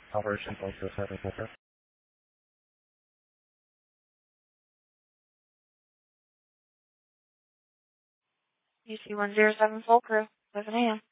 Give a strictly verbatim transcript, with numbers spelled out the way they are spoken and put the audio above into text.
Operation point two seven, sir. U C one zero seven full crew, seven A M